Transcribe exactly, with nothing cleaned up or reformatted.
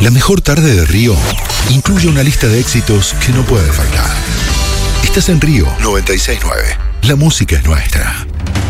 La mejor tarde de Río incluye una lista de éxitos que no puede faltar. Estás en Río noventa y seis punto nueve. La música es nuestra.